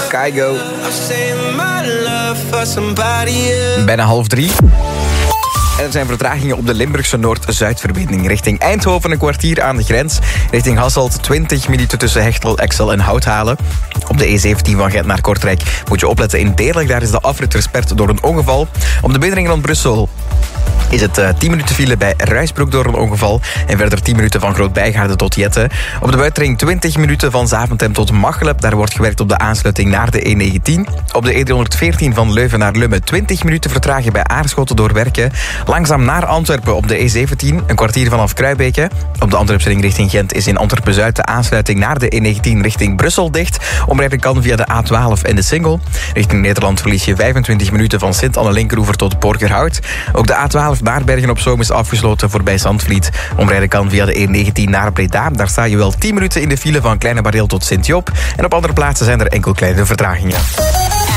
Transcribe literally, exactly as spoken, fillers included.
Kygo. Bijna half drie. En er zijn vertragingen op de Limburgse Noord-Zuidverbinding. Richting Eindhoven een kwartier aan de grens. Richting Hasselt twintig minuten tussen Hechtel, Exel en Houthalen. Op de E zeventien van Gent naar Kortrijk moet je opletten in Deerlijk. Daar is de afrit versperd door een ongeval. Op de binnenring rond Brussel is het uh, tien minuten file bij Ruisbroek door een ongeval. En verder tien minuten van Groot-Bijgaarde tot Jette. Op de buitenring twintig minuten van Zaventem tot Machelen. Daar wordt gewerkt op de aansluiting naar de E negentien. Op de E driehonderdveertien van Leuven naar Lummen twintig minuten vertragen bij Aarschot door werken. Langzaam naar Antwerpen op de E zeventien, een kwartier vanaf Kruibeke. Op de Antwerpsring richting Gent is in Antwerpen-Zuid de aansluiting naar de E negentien richting Brussel dicht. Omrijden kan via de A twaalf en de Singel. Richting Nederland verlies je vijfentwintig minuten van Sint-Anne-Linkeroever tot Borgerhout. Ook de A twaalf naar Bergen-op-Zoom is afgesloten voorbij Zandvliet. Omrijden kan via de E negentien naar Breda. Daar sta je wel tien minuten in de file van Kleine Bareel tot Sint-Job. En op andere plaatsen zijn er enkel kleine vertragingen.